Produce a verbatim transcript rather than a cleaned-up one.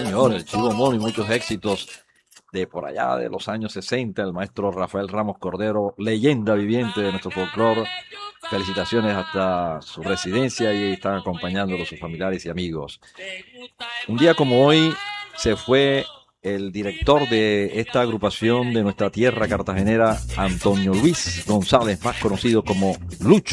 señor, el Chivo Mono y muchos éxitos de por allá de los años sesenta, el maestro Rafael Ramos Cordero, leyenda viviente de nuestro folclore. Felicitaciones hasta su residencia y están acompañándolo sus familiares y amigos. Un día como hoy se fue el director de esta agrupación de nuestra tierra cartagenera, Antonio Luis González, más conocido como Lucho.